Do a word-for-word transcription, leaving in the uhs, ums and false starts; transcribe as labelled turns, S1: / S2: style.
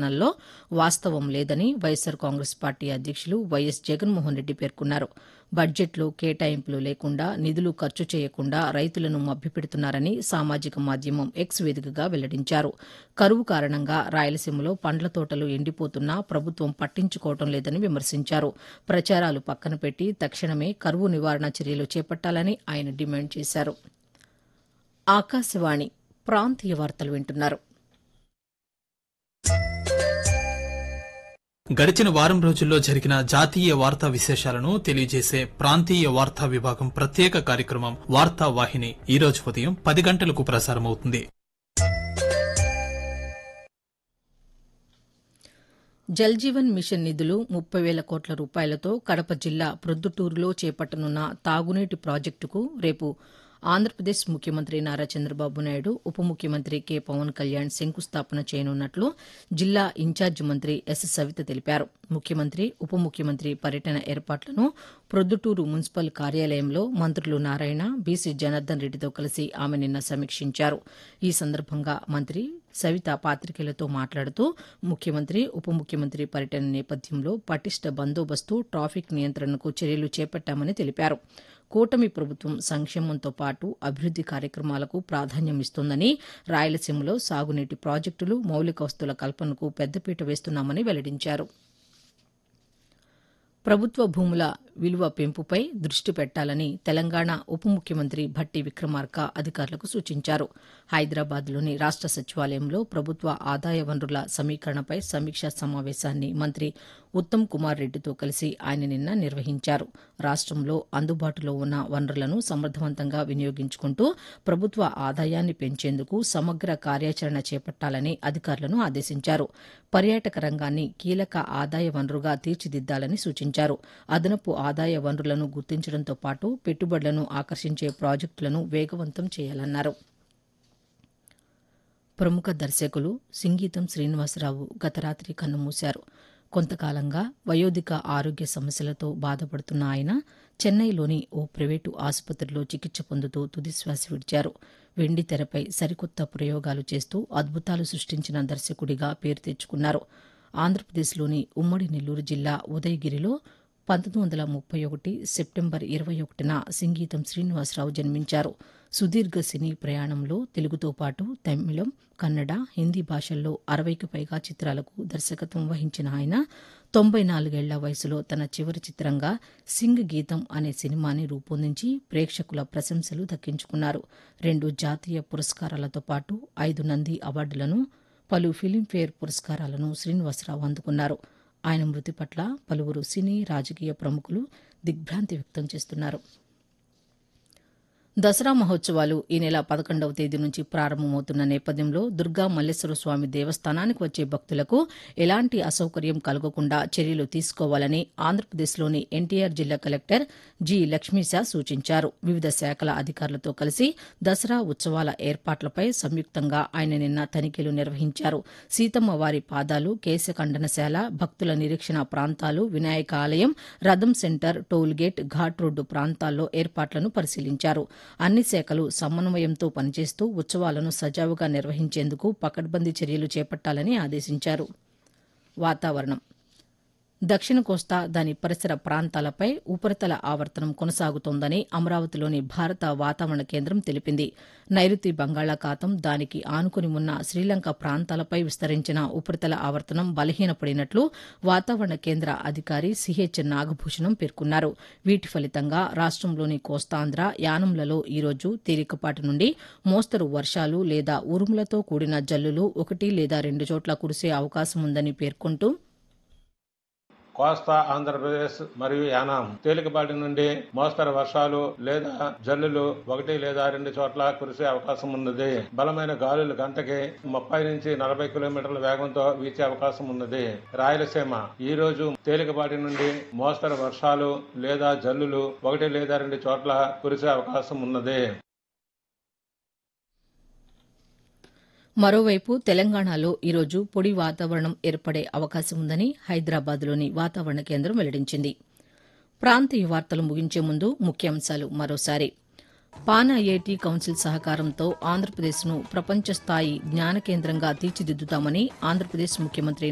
S1: ఆరోపణల్లో వాస్తవం లేదని వైఎస్సార్ కాంగ్రెస్ పార్టీ అధ్యక్షులు వైఎస్ జగన్మోహన్ రెడ్డి పేర్కొన్నారు. బడ్జెట్లో కేటాయింపులు లేకుండా నిధులు ఖర్చు చేయకుండా రైతులను మభ్యపెడుతున్నారని సామాజిక మాధ్యమం ఎక్స్ వేదికగా వెల్లడించారు. కరువు కారణంగా రాయలసీమలో పండ్ల తోటలు ఎండిపోతున్నా ప్రభుత్వం పట్టించుకోవడం లేదని విమర్శించారు. ప్రచారాలు పక్కన పెట్టి తక్షణమే కరువు నివారణ చర్యలు చేపట్టాలని ఆయన డిమాండ్ చేశారు. ఆకాశవాణి ప్రాంతీయ వార్తలు వింటున్నారు.
S2: గడిచిన వారం రోజుల్లో జరిగిన జాతీయ వార్తా విశేషాలను తెలియజేసే ప్రాంతీయ వార్తా విభాగం ప్రత్యేక కార్యక్రమం వార్తా వాహిని ఈ రోజు ఉదయం పది గంటలకు ప్రసారమవుతుంది.
S1: జల్ జీవన్ మిషన్ నిధులు ముప్పై వేల కోట్ల రూపాయలతో కడప జిల్లా ప్రొద్దుటూరులో చేపట్టనున్న తాగునీటి ప్రాజెక్టుకు రేపు ఆంధ్రప్రదేశ్ ముఖ్యమంత్రి నారా చంద్రబాబు నాయుడు, ఉప ముఖ్యమంత్రి కె పవన్ కళ్యాణ్ శంకుస్థాపన చేయనున్నట్లు జిల్లా ఇన్ఛార్జి మంత్రి ఎస్ సవిత తెలిపారు. ముఖ్యమంత్రి, ఉప ముఖ్యమంత్రి పర్యటన ఏర్పాట్లను ప్రొద్దుటూరు మున్సిపల్ కార్యాలయంలో మంత్రులు నారాయణ, బీసీ జనార్దన్ రెడ్డితో కలిసి ఆమె నిన్న సమీక్షించారు. ఈ సందర్భంగా మంత్రి సవిత పాతికేయులతో మాట్లాడుతూ ముఖ్యమంత్రి, ఉప ముఖ్యమంత్రి పర్యటన నేపథ్యంలో పటిష్ట బందోబస్తు, ట్రాఫిక్ నియంత్రణకు చర్యలు చేపట్టామని తెలిపారు. కూటమి ప్రభుత్వం సంక్షేమంతో పాటు అభివృద్ది కార్యక్రమాలకు ప్రాధాన్యమిస్తోందని, రాయలసీమలో సాగునీటి ప్రాజెక్టులు, మౌలిక వసతుల కల్పనకు పెద్దపీట వేస్తున్నామని వెల్లడించారు. ప్రభుత్వ భూముల విలువ పెంపుపై దృష్టి పెట్టాలని తెలంగాణ ఉప ముఖ్యమంత్రి భట్టి విక్రమార్క అధికారులకు సూచించారు. హైదరాబాద్లోని రాష్ట సచివాలయంలో ప్రభుత్వ ఆదాయ వనరుల సమీకరణపై సమీక్షా సమావేశాన్ని మంత్రి ఉత్తమ్ కుమార్ రెడ్డితో కలిసి ఆయన నిన్న నిర్వహించారు. రాష్టంలో అందుబాటులో ఉన్న వనరులను సమర్థవంతంగా వినియోగించుకుంటూ ప్రభుత్వ ఆదాయాన్ని పెంచేందుకు సమగ్ర కార్యాచరణ చేపట్టాలని అధికారులను ఆదేశించారు. పర్యాటక రంగాన్ని కీలక ఆదాయ వనరుగా తీర్చిదిద్దాలని సూచించారు. అదనపు ఆదాయ వనరులను గుర్తించడంతో పాటు పెట్టుబడులను ఆకర్షించే ప్రాజెక్టులను వేగవంతం చేయాలన్నారు. ప్రముఖ దర్శకులు సింగీతం శ్రీనివాసరావు గత రాత్రి కన్నుమూశారు. కొంతకాలంగా వయోధిక ఆరోగ్య సమస్యలతో బాధపడుతున్న ఆయన చెన్నైలోని ఓ ప్రైవేటు ఆసుపత్రిలో చికిత్స పొందుతూ తుదిశ్వాస విడిచారు. వెండి తెరపై సరికొత్త ప్రయోగాలు చేస్తూ అద్భుతాలు సృష్టించిన దర్శకుడిగా పేరు తెచ్చుకున్నారు. ఆంధ్రప్రదేశ్లోని ఉమ్మడి నెల్లూరు జిల్లా ఉదయగిరిలో పంతొమ్మిది వందల ముప్పై ఒకటి సెప్టెంబర్ ఇరవై ఒకటిన సింగీతం శ్రీనివాసరావు జన్మించారు. సుదీర్ఘ సినీ ప్రయాణంలో తెలుగుతో పాటు తమిళం, కన్నడ, హిందీ భాషల్లో అరవైకి పైగా చిత్రాలకు దర్శకత్వం వహించిన ఆయన తొంభై నాలుగేళ్ల వయసులో తన చివరి చిత్రంగా సింగ్ గీతం అనే సినిమాని రూపొందించి ప్రేక్షకుల ప్రశంసలు దక్కించుకున్నారు. రెండు జాతీయ పురస్కారాలతో పాటు ఐదు నంది అవార్డులను, పలు ఫిలింఫేర్ పురస్కారాలను శ్రీనివాసరావు అందుకున్నారు. ఆయన మృతి పట్ల పలువురు సినీ, రాజకీయ ప్రముఖులు దిగ్భ్రాంతి వ్యక్తం చేస్తున్నారు. దసరా మహోత్సవాలు ఈ నెల పదకొండవ తేదీ నుంచి ప్రారంభమవుతున్న నేపథ్యంలో దుర్గా మల్లేశ్వర స్వామి దేవస్థానానికి వచ్చే భక్తులకు ఎలాంటి అసౌకర్యం కలగకుండా చర్యలు తీసుకోవాలని ఆంధ్రప్రదేశ్లోని ఎన్టీఆర్ జిల్లా కలెక్టర్ జి లక్ష్మీశా సూచించారు. వివిధ శాఖల అధికారులతో కలిసి దసరా ఉత్సవాల ఏర్పాట్లపై సంయుక్తంగా ఆయన నిన్న తనిఖీలు నిర్వహించారు. సీతమ్మ వారి పాదాలు, కేశఖండనశాల, భక్తుల నిరీక్షణ ప్రాంతాలు, వినాయక ఆలయం, రథం సెంటర్, టోల్గేట్, ఘాట్ రోడ్డు ప్రాంతాల్లో ఏర్పాట్లను పరిశీలించారు. అన్ని శాఖలు సమన్వయంతో పనిచేస్తూ ఉత్సవాలను సజావుగా నిర్వహించేందుకు పకడ్బందీ చర్యలు చేపట్టాలని ఆదేశించారు. వాతావరణం. దక్షిణ కోస్తా, దాని పరిసర ప్రాంతాలపై ఉపరితల ఆవర్తనం కొనసాగుతోందని అమరావతిలోని భారత వాతావరణ కేంద్రం తెలిపింది. నైరుతి బంగాళాఖాతం, దానికి ఆనుకుని ఉన్న శ్రీలంక ప్రాంతాలపై విస్తరించిన ఉపరితల ఆవర్తనం బలహీనపడినట్లు వాతావరణ కేంద్ర అధికారి సిహెచ్ నాగభూషణం పేర్కొన్నారు. వీటి ఫలితంగా రాష్టంలోని కోస్తాంధ్ర, యానంలలో ఈరోజు తేలికపాటి నుండి మోస్తరు వర్షాలు లేదా ఉరుములతో కూడిన జల్లులు ఒకటి లేదా రెండు చోట్ల కురిసే అవకాశం ఉందని పేర్కొంటూ
S3: కోస్తా ఆంధ్రప్రదేశ్ మరియు యానాం తేలికపాటి నుండి మోస్తరు వర్షాలు లేదా జల్లులు ఒకటి లేదా రెండు చోట్ల కురిసే అవకాశం ఉన్నది. బలమైన గాలులు గంటకి ముప్పై నుంచి నలభై కిలోమీటర్ల వేగంతో వీచే అవకాశం ఉన్నది. రాయలసీమ ఈ రోజు తేలికపాటి నుండి మోస్తరు వర్షాలు లేదా జల్లులు ఒకటి లేదా రెండు చోట్ల కురిసే అవకాశం ఉన్నది.
S1: మరోవైపు తెలంగాణలో ఈరోజు పొడి వాతావరణం ఏర్పడే అవకాశం ఉందని హైదరాబాద్లోని వాతావరణ కేంద్రం వెల్లడించింది. ప్రాంతీయ వార్తలు ముగించే ముందు ముఖ్యాంశాలు మరోసారి. పాన్ ఐఐటి కౌన్సిల్ సహకారంతో ఆంధ్రప్రదేశ్ను ప్రపంచ స్థాయి జ్ఞాన కేంద్రంగా తీర్చిదిద్దుతామని ఆంధ్రప్రదేశ్ ముఖ్యమంత్రి